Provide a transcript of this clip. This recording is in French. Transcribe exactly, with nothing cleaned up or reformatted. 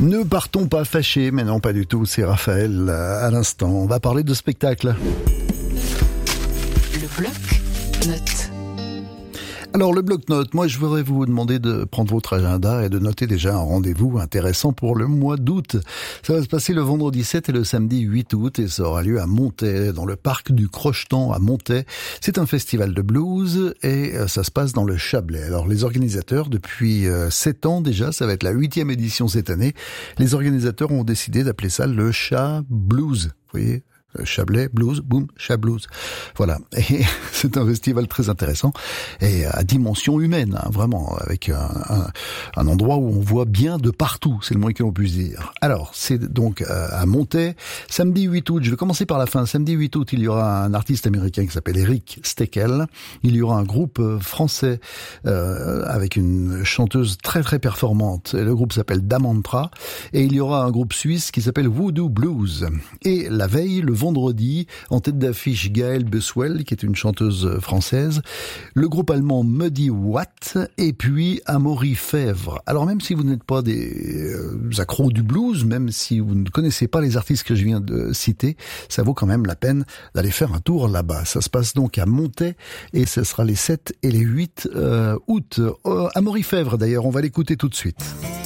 Ne partons pas fâchés, mais non pas du tout, c'est Raphaël à l'instant. On va parler de spectacle. Le bloc-notes. Alors le bloc-notes, moi je voudrais vous demander de prendre votre agenda et de noter déjà un rendez-vous intéressant pour le mois d'août. Ça va se passer le vendredi sept et le samedi huit août et ça aura lieu à Montaix, dans le parc du Crochetan à Montaix. C'est un festival de blues et ça se passe dans le Chablais. Alors les organisateurs, depuis sept ans déjà, ça va être la huitième édition cette année, les organisateurs ont décidé d'appeler ça le Chat Blues. Vous voyez ? Chablais, blues, boum, Chat Blues. Voilà. Et c'est un festival très intéressant et à dimension humaine, hein, vraiment, avec un, un, un endroit où on voit bien de partout, c'est le moins que l'on puisse dire. Alors, c'est donc euh, à Montaix, samedi huit août, je vais commencer par la fin. Samedi huit août, il y aura un artiste américain qui s'appelle Eric Steckel. Il y aura un groupe français euh, avec une chanteuse très très performante. Le groupe s'appelle Damantra. Et il y aura un groupe suisse qui s'appelle Voodoo Blues. Et la veille, le vendredi, en tête d'affiche Gaëlle Buswell, qui est une chanteuse française, le groupe allemand Muddy Watt, et puis Amaury Fèvre. Alors même si vous n'êtes pas des euh, accros du blues, même si vous ne connaissez pas les artistes que je viens de citer, ça vaut quand même la peine d'aller faire un tour là-bas. Ça se passe donc à Montaix, et ce sera les sept et les huit euh, août. Euh, Amaury Fèvre d'ailleurs, on va l'écouter tout de suite.